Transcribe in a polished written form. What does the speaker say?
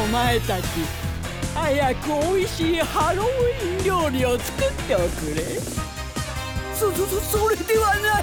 お前たち、早くおいしいハロウィン料理を作っておくれ。 それではな